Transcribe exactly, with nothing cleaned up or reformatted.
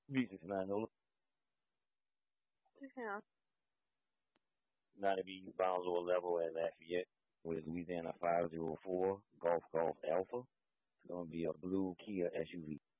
V sixty-nine Nola. Yeah. Now to be bounds or level at Lafayette with Louisiana five zero four Golf Golf Alpha. It's going to be a blue Kia S U V.